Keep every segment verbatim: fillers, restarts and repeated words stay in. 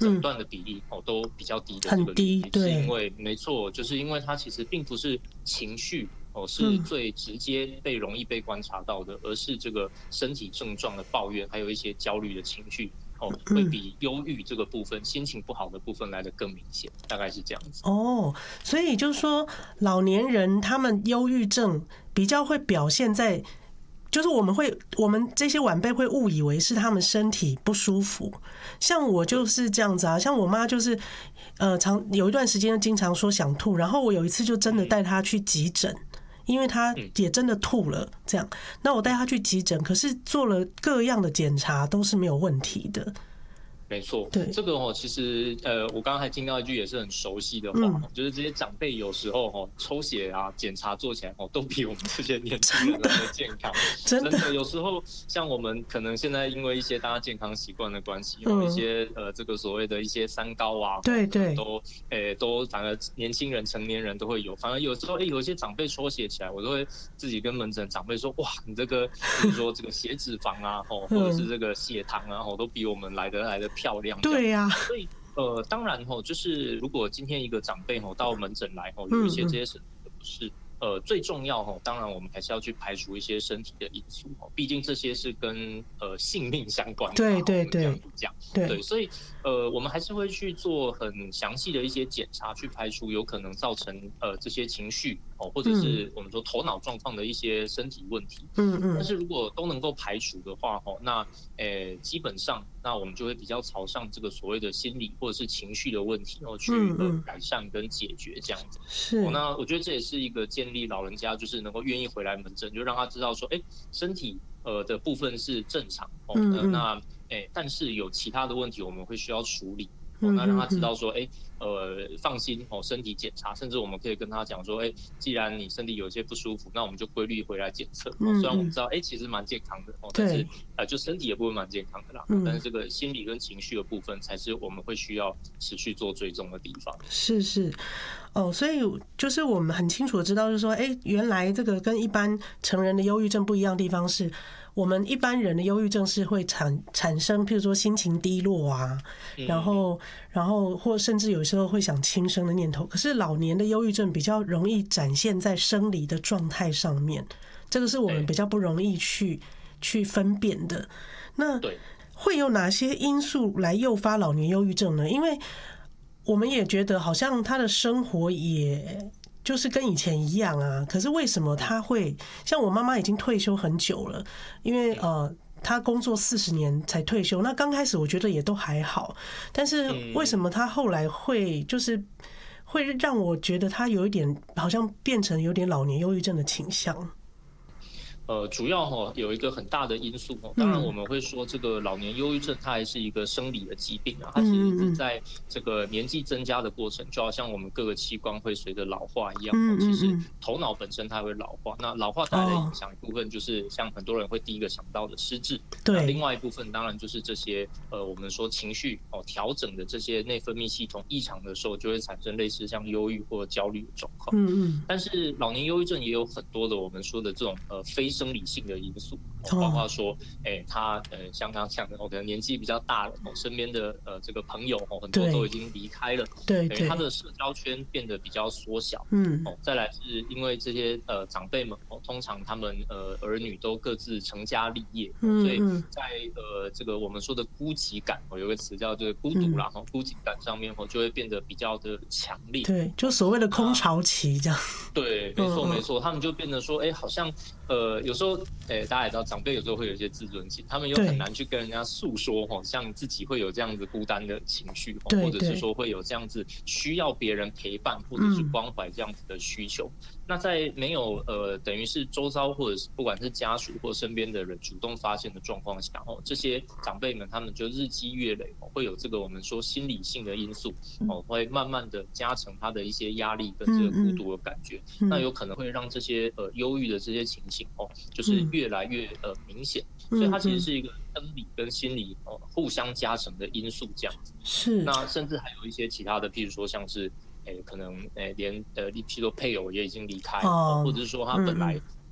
诊断的比例哦都比较低的这个原因，是因为没错，就是因为它其实并不是情绪哦是最直接被容易被观察到的，而是这个身体症状的抱怨，还有一些焦虑的情绪。哦，会比忧郁这个部分、嗯、心情不好的部分来得更明显，大概是这样子。 哦，所以就是说，老年人他们忧郁症比较会表现在，就是我们会，我们这些晚辈会误以为是他们身体不舒服。像我就是这样子啊，像我妈就是，呃，常有一段时间经常说想吐，然后我有一次就真的带她去急诊。因为他也真的吐了，这样，那我带他去急诊，可是做了各样的检查都是没有问题的。 没错，对这个哦，其实呃，我刚刚还听到一句也是很熟悉的话，嗯、就是这些长辈有时候哦，抽血啊、检查做起来哦，都比我们这些年轻人来的健康。真的，真的有时候像我们可能现在因为一些大家健康习惯的关系，嗯、一些呃这个所谓的一些三高啊， 对对， 都诶、欸、都反而年轻人、成年人都会有，反而有时候诶、欸、有一些长辈抽血起来，我都会自己跟门诊长辈说，哇，你这个比如说这个血脂肪啊，哦，或者是这个血糖啊，哦，都比我们来的来的漂亮。 对呀、啊， 所以呃，当然吼，就是如果今天一个长辈吼到门诊来吼，有一些这些身体的不适，呃，最重要吼，当然我们还是要去排除一些身体的因素吼，毕竟这些是跟呃性命相关的。 对对对， 这样讲，对，所以呃，我们还是会去做很详细的一些检查，去排除有可能造成呃这些情绪哦，或者是我们说头脑状况的一些身体问题。嗯嗯。但是如果都能够排除的话吼，那呃基本上那我们就会比较朝向这个所谓的心理或者是情绪的问题，然后去呃改善跟解决这样子。 是、 哦。那我觉得这也是一个建立老人家就是能够愿意回来门诊，就让他知道说，哎，身体呃的部分是正常哦，嗯嗯那哎，但是有其他的问题我们会需要处理。哦，那让他知道说，哎，呃，放心哦，身体检查，甚至我们可以跟他讲说，哎，既然你身体有些不舒服，那我们就规律回来检测。哦、虽然我们知道，哎，其实蛮健康的哦，但是呃，就身体也不会蛮健康的啦。嗯、但是这个心理跟情绪的部分，才是我们会需要持续做追踪的地方。 是是。哦，所以就是我们很清楚的知道，就是说，哎，原来这个跟一般成人的忧郁症不一样的地方是，我们一般人的忧郁症是会产产生，譬如说心情低落啊，然后然后或甚至有时候会想轻生的念头。可是老年的忧郁症比较容易展现在生理的状态上面，这个是我们比较不容易去去分辨的。那会有哪些因素来诱发老年忧郁症呢？因为我们也觉得好像他的生活也就是跟以前一样啊，可是为什么他会像我妈妈已经退休很久了，因为呃她工作四十年才退休，那刚开始我觉得也都还好，但是为什么她后来会就是会让我觉得她有一点好像变成有点老年忧郁症的倾向？ 呃，主要哈有一个很大的因素哦，当然我们会说这个老年忧郁症它还是一个生理的疾病啊，它其实是在这个年纪增加的过程，就好像我们各个器官会随着老化一样，其实头脑本身它会老化，那老化带来的影响一部分就是像很多人会第一个想到的失智，对，另外一部分当然就是这些呃我们说情绪哦调整的这些内分泌系统异常的时候，就会产生类似像忧郁或焦虑的状况。嗯嗯，但是老年忧郁症也有很多的我们说的这种呃非生理性的因素，包括说，哎、欸，他呃，像刚刚讲的，哦，可能年纪比较大了，哦，身边的呃这个朋友哦，很多都已经离开了，对，等于他的社交圈变得比较缩小，嗯，哦，再来是因为这些呃长辈们哦，通常他们呃儿女都各自成家立业，嗯、所以在呃这个我们说的孤寂感，哦，有个词叫做孤独啦，哦，孤寂感上面哦，就会变得比较的强烈， 对，就所谓的空巢期这样， 对，没错没错，他们就变得说，哎、欸，好像呃有时候。诶、欸，大家也知道，长辈有时候会有一些自尊心，他们又很难去跟人家诉说，吼，像自己会有这样子孤单的情绪，或者是说会有这样子需要别人陪伴或者是关怀这样子的需求。嗯、那在没有呃，等于是周遭或者是不管是家属或身边的人主动发现的状况下，哦，这些长辈们他们就日积月累，会有这个我们说心理性的因素，哦，会慢慢的加成他的一些压力跟这个孤独的感觉，嗯、那有可能会让这些呃忧郁的这些情形，哦，就是越来越呃明显，所以它其实是一个生理跟心理哦互相加成的因素这样子。是。那甚至还有一些其他的，譬如说像是诶可能诶连呃譬如说配偶也已经离开，哦、或者是说他本来。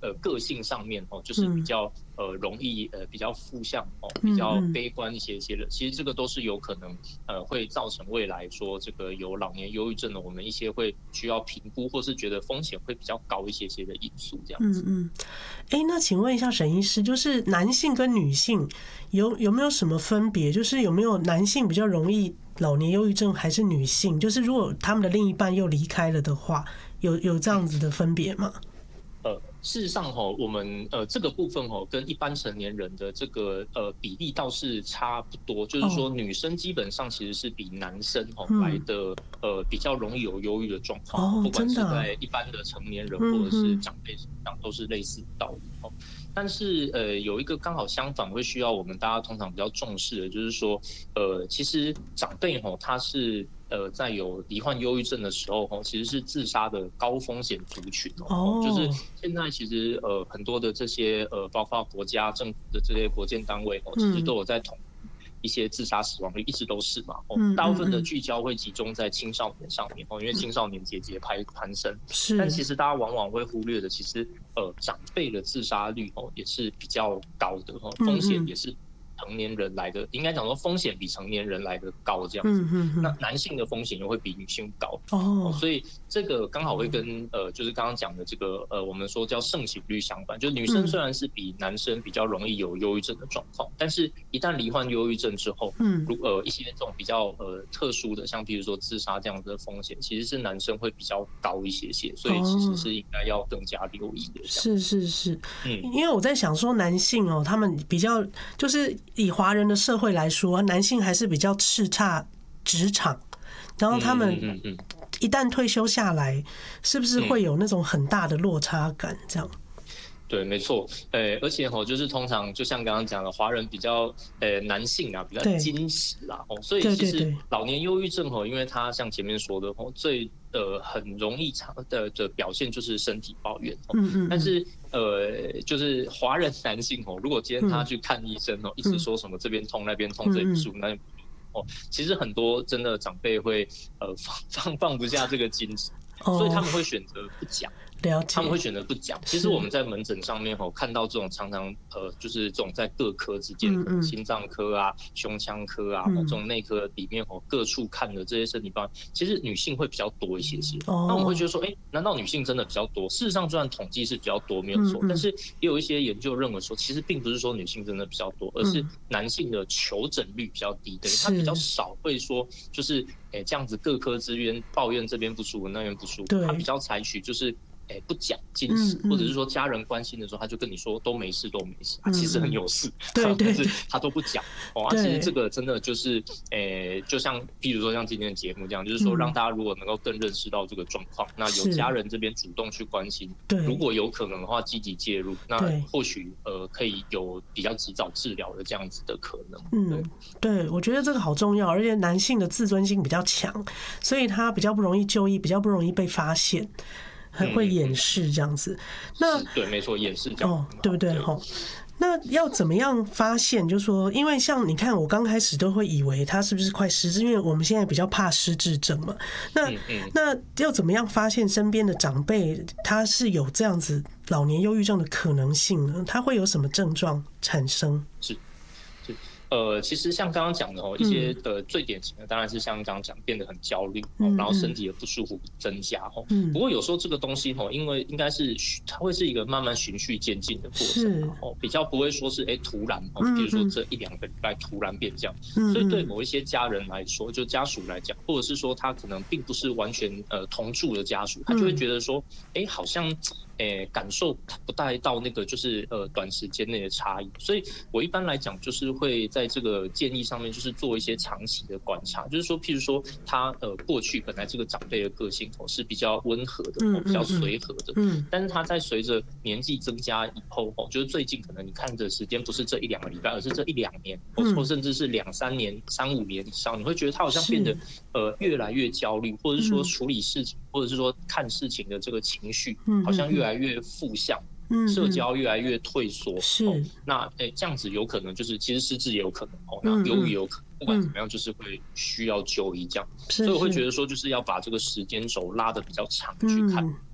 呃个性上面哦，就是比较呃容易呃比较负向哦，比较悲观一些些的，其实这个都是有可能呃会造成未来说这个有老年忧郁症的我们一些会需要评估或是觉得风险会比较高一些些的因素这样子。 嗯嗯，哎、欸，那请问一下沈医师，就是男性跟女性有有没有什么分别？就是有没有男性比较容易老年忧郁症，还是女性？就是如果他们的另一半又离开了的话，有有这样子的分别吗？ 呃，事实上哈，我们呃这个部分哈，跟一般成年人的这个呃比例倒是差不多，就是说女生基本上其实是比男生哈来的呃比较容易有忧郁的状况，不管是在一般的成年人或者是长辈身上都是类似的道理哦。但是呃有一个刚好相反会需要我们大家通常比较重视的，就是说呃其实长辈哈他是。呃，在有罹患忧郁症的时候，其实是自杀的高风险族群哦。Oh. 就是现在其实呃很多的这些呃，包括国家政府的这些国建单位哦，其实都有在统计一些自杀死亡率，一直都是嘛。哦，大部分的聚焦会集中在青少年上面哦，因为青少年节节攀攀升。是。但其实大家往往会忽略的，其实呃长辈的自杀率哦也是比较高的哦，风险也是。成年人来的，应该讲说风险比成年人来的高，这样子。嗯嗯嗯、那男性的风险又会比女性高哦，所以这个刚好会跟呃，就是刚刚讲的这个呃，我们说叫盛行率相反。就女生虽然是比男生比较容易有忧郁症的状况，嗯、但是一旦罹患忧郁症之后，嗯，如呃一些这种比较呃特殊的，像比如说自杀这样子的风险，其实是男生会比较高一些些，所以其实是应该要更加留意的。 是是是，嗯，因为我在想说男性哦，他们比较就是。以华人的社会来说，男性还是比较叱咤职场，然后他们一旦退休下来，是不是会有那种很大的落差感？这样。 对，没错，呃，而且吼，就是通常就像刚刚讲的，华人比较呃男性啊，比较矜持啦，哦，所以其实老年忧郁症吼，因为他像前面说的吼，最呃很容易常的的表现就是身体抱怨，嗯嗯，但是呃就是华人男性吼，如果今天他去看医生哦，一直说什么这边痛那边痛，这里不舒服那边不舒服哦，其实很多真的长辈会呃放放放不下这个矜持，所以他们会选择不讲。他们会选择不讲。其实我们在门诊上面吼看到这种常常呃，就是这种在各科之间，嗯嗯心脏科啊、胸腔科啊，嗯、这种内科里面吼各处看的这些身体病，其实女性会比较多一些些。哦、那我们会觉得说，哎、欸，难道女性真的比较多？事实上，虽然统计是比较多，没有错，嗯嗯但是也有一些研究认为说，其实并不是说女性真的比较多，而是男性的求诊率比较低，等于他比较少会说，就是哎、欸、这样子各科之间抱怨这边不舒服，那边不舒服，他比较采取就是。哎，不讲矜持，或者是说家人关心的时候，他就跟你说都没事，都没事，啊，其实很有事， 对对， 但是他都不讲哦。啊，其实这个真的就是，哎，就像譬如说像今天的节目这样，就是说让大家如果能够更认识到这个状况，那有家人这边主动去关心，如果有可能的话积极介入，那或许呃可以有比较及早治疗的这样子的可能。嗯， 对，我觉得这个好重要，而且男性的自尊心比较强，所以他比较不容易就医，比较不容易被发现。还会掩饰这样子，那对，没错，掩饰这样， 哦，对不对？哈，那要怎么样发现？就是说，因为像你看，我刚开始都会以为他是不是快失智，因为我们现在比较怕失智症嘛。那嗯嗯那要怎么样发现身边的长辈他是有这样子老年忧郁症的可能性呢？他会有什么症状产生？ 是。呃，其实像刚刚讲的哦，一些呃最典型的当然是像刚刚讲变得很焦虑，嗯、然后身体的不舒服增加哦。嗯、不过有时候这个东西哦，因为应该是它会是一个慢慢循序渐进的过程哦，比较不会说是哎突然哦，比如说这一两个礼拜突然变这样。嗯、所以对某一些家人来说，就家属来讲，或者是说他可能并不是完全呃同住的家属，他就会觉得说，哎，好像。诶，感受不带到那个就是呃短时间内的差异，所以我一般来讲就是会在这个建议上面就是做一些长期的观察，就是说，譬如说他呃过去本来这个长辈的个性哦是比较温和的哦，比较随和的，嗯，但是他在随着年纪增加以后哦，就是最近可能你看的时间不是这一两个礼拜，而是这一两年，或甚至是两三年、三五年以上，你会觉得他好像变得呃越来越焦虑，或者是说处理事情，或者是说看事情的这个情绪，好像越来越。越来越负向，社交越来越退缩，是、哦、那哎、欸、这样子有可能就是其实失智也有可能哦，那忧郁也有可能，不管怎么样就是会需要就医这样，所以我会觉得说就是要把这个时间轴拉得比较长去看。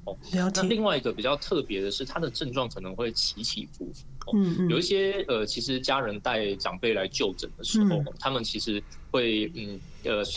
哦。 了解。 那另外一个比较特别的是，它的症状可能会起起伏伏。哦、 嗯嗯。 有一些呃，其实家人带长辈来就诊的时候，嗯、他们其实会嗯呃。